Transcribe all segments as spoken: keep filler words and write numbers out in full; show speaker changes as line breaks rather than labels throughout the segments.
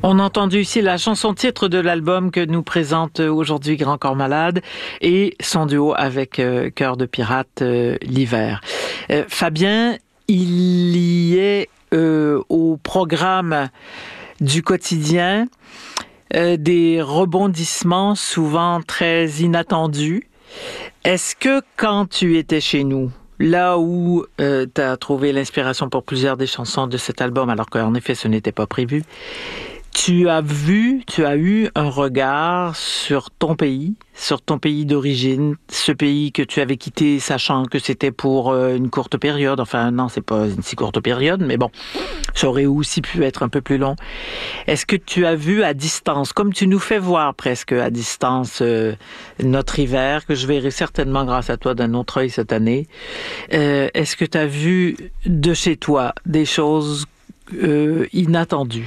On a entendu ici la chanson titre de l'album que nous présente aujourd'hui Grand Corps Malade et son duo avec euh, Cœur de Pirate, euh, l'hiver. Euh, Fabien, il y est euh, au programme du quotidien euh, des rebondissements souvent très inattendus. Est-ce que quand tu étais chez nous, là où euh, tu as trouvé l'inspiration pour plusieurs des chansons de cet album, alors qu'en effet ce n'était pas prévu, tu as vu, tu as eu un regard sur ton pays, sur ton pays d'origine, ce pays que tu avais quitté sachant que c'était pour une courte période. Enfin, non, c'est pas une si courte période, mais bon, ça aurait aussi pu être un peu plus long. Est-ce que tu as vu à distance, comme tu nous fais voir presque à distance euh, notre hiver, que je verrai certainement grâce à toi d'un autre œil cette année, euh, est-ce que tu as vu de chez toi des choses euh, inattendues?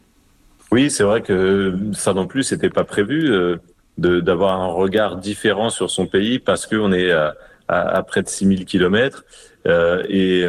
Oui, c'est vrai que ça non plus, c'était pas prévu euh, de, d'avoir un regard différent sur son pays parce qu'on est à, à, à près de six mille kilomètres. Euh, et,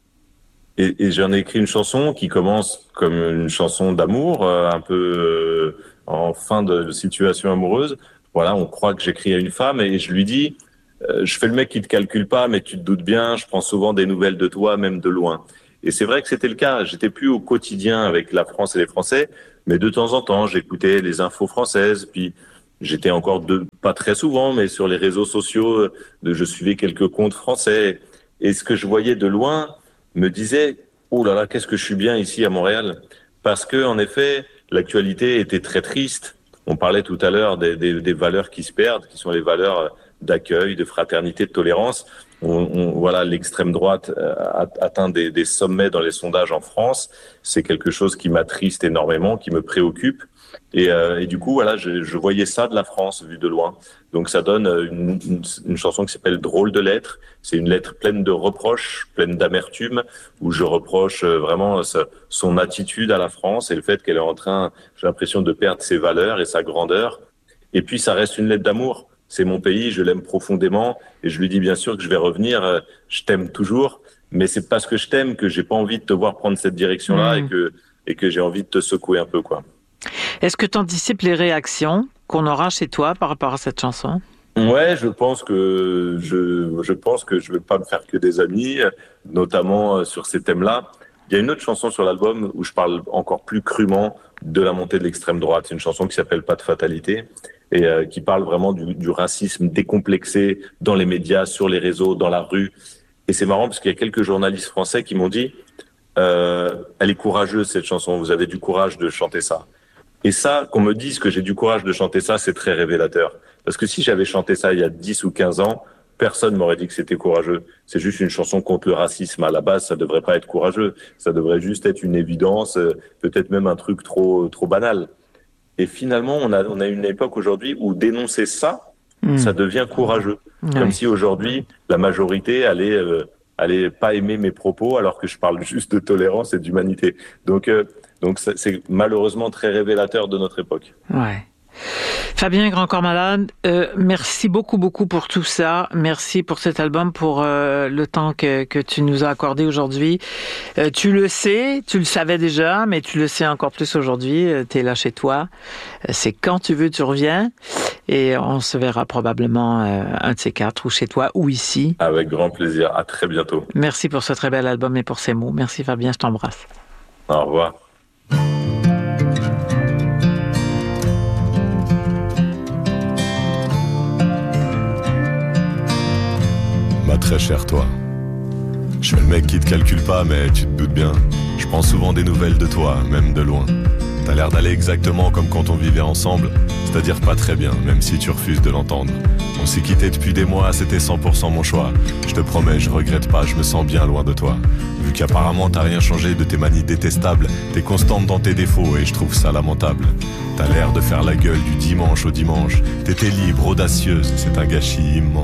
et, et j'en ai écrit une chanson qui commence comme une chanson d'amour, euh, un peu euh, en fin de situation amoureuse. Voilà, on croit que j'écris à une femme et je lui dis euh, « Je fais le mec qui te calcule pas, mais tu te doutes bien, je prends souvent des nouvelles de toi, même de loin. » Et c'est vrai que c'était le cas. J'étais plus au quotidien avec la France et les Français, mais de temps en temps, j'écoutais les infos françaises. Puis j'étais encore de, pas très souvent, mais sur les réseaux sociaux, de, je suivais quelques comptes français. Et ce que je voyais de loin me disait « Oh là là, qu'est-ce que je suis bien ici à Montréal !» Parce que en effet, l'actualité était très triste. On parlait tout à l'heure des, des, des valeurs qui se perdent, qui sont les valeurs d'accueil, de fraternité, de tolérance. On, on, voilà, l'extrême droite a atteint des, des sommets dans les sondages en France. C'est quelque chose qui m'attriste énormément, qui me préoccupe. Et, euh, et du coup, voilà, je, je voyais ça de la France vu de loin. Donc, ça donne une, une, une chanson qui s'appelle Drôle de lettre. C'est une lettre pleine de reproches, pleine d'amertume, où je reproche vraiment sa, son attitude à la France et le fait qu'elle est en train, j'ai l'impression, de perdre ses valeurs et sa grandeur. Et puis, ça reste une lettre d'amour. C'est mon pays, je l'aime profondément et je lui dis bien sûr que je vais revenir, je t'aime toujours, mais c'est parce que je t'aime que j'ai pas envie de te voir prendre cette direction-là mmh. et que et que j'ai envie de te secouer un peu, quoi.
Est-ce que tu anticipes les réactions qu'on aura chez toi par rapport à cette chanson?
Ouais, je pense que je je pense que je vais pas me faire que des amis, notamment sur ces thèmes-là. Il y a une autre chanson sur l'album où je parle encore plus crûment de la montée de l'extrême droite. C'est une chanson qui s'appelle Pas de fatalité et euh, qui parle vraiment du, du racisme décomplexé dans les médias, sur les réseaux, dans la rue. Et c'est marrant parce qu'il y a quelques journalistes français qui m'ont dit euh, « Elle est courageuse cette chanson, vous avez du courage de chanter ça ». Et ça, qu'on me dise que j'ai du courage de chanter ça, c'est très révélateur. Parce que si j'avais chanté ça il y a dix ou quinze ans, personne m'aurait dit que c'était courageux. C'est juste une chanson contre le racisme. À la base, ça devrait pas être courageux. Ça devrait juste être une évidence, peut-être même un truc trop trop banal. Et finalement, on a on a une époque aujourd'hui où dénoncer ça, mmh. ça devient courageux. Mmh. Comme si aujourd'hui, la majorité allait euh, allait pas aimer mes propos alors que je parle juste de tolérance et d'humanité. Donc euh, donc c'est, c'est malheureusement très révélateur de notre époque.
Ouais. Fabien Grand Corps Malade, euh, merci beaucoup, beaucoup pour tout ça. Merci pour cet album, pour euh, le temps que, que tu nous as accordé aujourd'hui. Euh, tu le sais, tu le savais déjà, mais tu le sais encore plus aujourd'hui. Euh, tu es là chez toi. Euh, c'est quand tu veux, tu reviens. Et on se verra probablement euh, un de ces quatre, ou chez toi, ou ici.
Avec grand plaisir. À très bientôt.
Merci pour ce très bel album et pour ces mots. Merci Fabien, je t'embrasse.
Au revoir.
Ma très chère toi, je suis le mec qui te calcule pas, mais tu te doutes bien. Je prends souvent des nouvelles de toi, même de loin. T'as l'air d'aller exactement comme quand on vivait ensemble, c'est-à-dire pas très bien, même si tu refuses de l'entendre. On s'est quitté depuis des mois, c'était cent pour cent mon choix. Je te promets, je regrette pas, je me sens bien loin de toi. Vu qu'apparemment t'as rien changé de tes manies détestables, t'es constante dans tes défauts et je trouve ça lamentable. T'as l'air de faire la gueule du dimanche au dimanche. T'étais libre, audacieuse, c'est un gâchis immense.